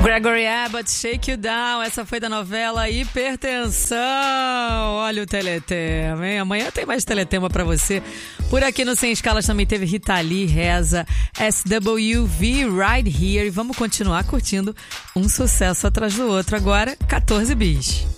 Gregory Abbott, Shake You Down. Essa foi da novela Hipertensão. Olha o Teletema, hein? Amanhã tem mais Teletema pra você. Por aqui no Sem Escalas também teve Rita Lee, Reza, SWV, Right Here. E vamos continuar curtindo um sucesso atrás do outro. Agora, 14 bis.